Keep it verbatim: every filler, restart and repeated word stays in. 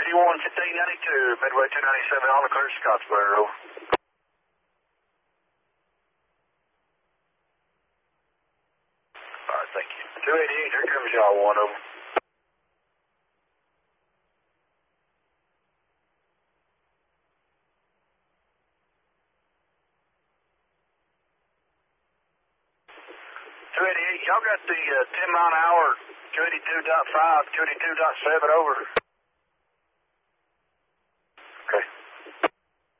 eighty-one, fifteen ninety-two, Midway two ninety-seven on the clear to Scottsboro. All right, thank you. two eighty-eight, here comes y'all one over. two eighty-eight, y'all got the uh, ten mile an hour two eighty-two point five, two eighty-two point seven over.